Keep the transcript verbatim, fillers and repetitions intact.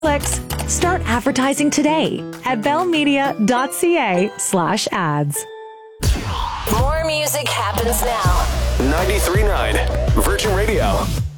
Clicks. Start advertising today at bellmedia.ca slash ads. More music happens now. ninety-three point nine Virgin Radio.